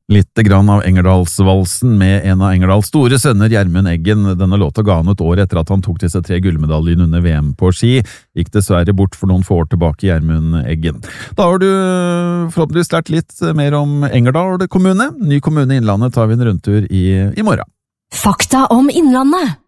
Litt grann av Engerdalsvalsen med en av Engerdals store sønner, Gjermund Eggen. Denne låta ga han ut året etter at han tok disse 3 gullmedaljene under VM på ski. Gikk dessverre bort for noen få år tilbake, Gjermund Eggen. Da har du forhåpentligvis lært litt mer om Engerdal kommune. Ny kommune i Innlandet tar vi en rundtur i morgen. Fakta om Innlandet.